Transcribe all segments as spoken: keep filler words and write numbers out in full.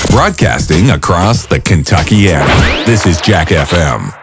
Broadcasting across the Kentuckiana. This is Jack F M.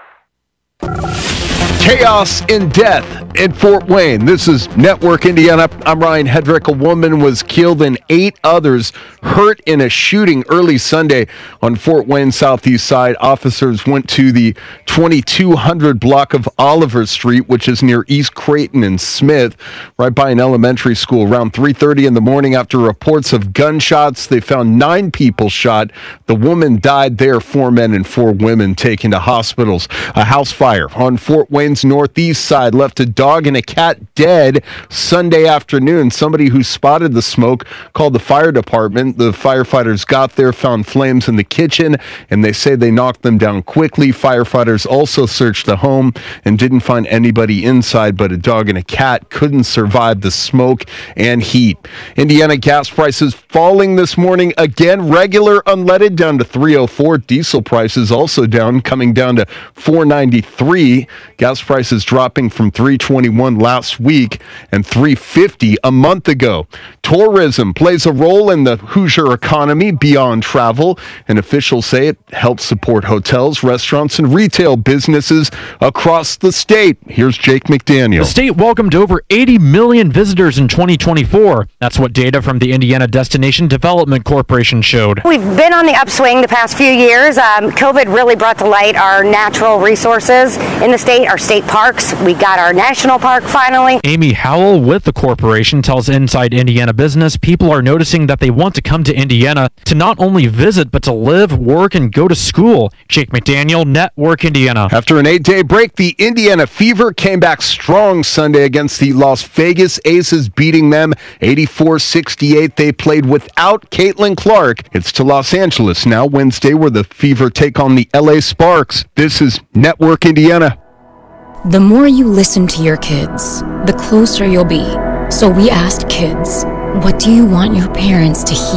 Chaos and death in Fort Wayne. This is Network Indiana. I'm Ryan Hedrick. A woman was killed and eight others hurt in a shooting early Sunday on Fort Wayne Southeast Side. Officers went to the twenty-two hundred block of Oliver Street, which is near East Creighton and Smith, right by an elementary school. Around three thirty in the morning, after reports of gunshots, they found nine people shot. The woman died there, four men and four women taken to hospitals. A house fire on Fort Wayne's northeast side left a dog and a cat dead Sunday afternoon. Somebody who spotted the smoke called the fire department. The firefighters got there, found flames in the kitchen, and they say they knocked them down quickly. Firefighters also searched the home and didn't find anybody inside, but a dog and a cat couldn't survive the smoke and heat. Indiana gas prices falling this morning again. Regular unleaded down to three oh four. Diesel prices also down, coming down to four ninety-three. Gas prices dropping from three twenty-one last week and three fifty a month ago. Tourism plays a role in the Hoosier economy beyond travel, and officials say it helps support hotels, restaurants, and retail businesses across the state. Here's Jake McDaniel. The state welcomed over eighty million visitors in twenty twenty-four. That's what data from the Indiana Destination Development Corporation showed. We've been on the upswing the past few years. Um, COVID really brought to light our natural resources in the state, our state parks. We got our national park finally. Amy Howell with the corporation tells Inside Indiana Business people are noticing that they want to come to Indiana to not only visit, but to live, work, and go to school. Jake McDaniel, Network Indiana. After an eight-day break, the Indiana Fever came back strong Sunday against the Las Vegas Aces, beating them eighty-four sixty-eight. They played without Caitlin Clark. It's to Los Angeles now Wednesday, where the Fever take on the L A Sparks. This is Network Indiana. The more you listen to your kids, the closer you'll be. So we asked kids, what do you want your parents to hear?